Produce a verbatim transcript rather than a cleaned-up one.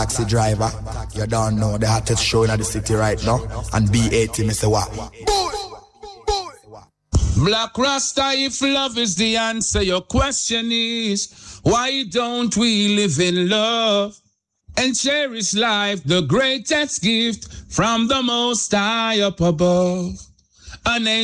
taxi driver. You don't know the hottest show in the city right now. And B eighty, me say what? Black Rasta, if love is the answer, your question is, why don't we live in love and cherish life, the greatest gift from the Most High up above? An